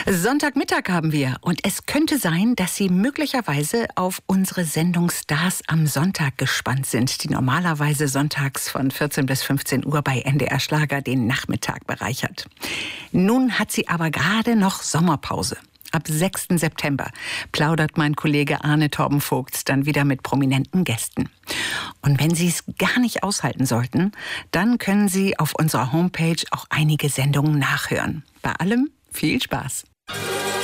Sonntagmittag haben wir und es könnte sein, dass Sie möglicherweise auf unsere Sendung Stars am Sonntag gespannt sind, die normalerweise sonntags von 14 bis 15 Uhr bei NDR Schlager den Nachmittag bereichert. Nun hat sie aber gerade noch Sommerpause. Ab 6. September plaudert mein Kollege Arne Torben-Vogts dann wieder mit prominenten Gästen. Und wenn Sie es gar nicht aushalten sollten, dann können Sie auf unserer Homepage auch einige Sendungen nachhören. Bei allem viel Spaß.